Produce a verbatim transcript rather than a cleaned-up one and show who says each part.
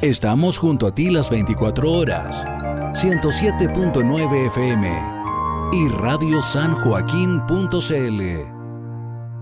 Speaker 1: Estamos junto a ti las veinticuatro horas. ciento siete punto nueve F M y radio san joaquín punto c l.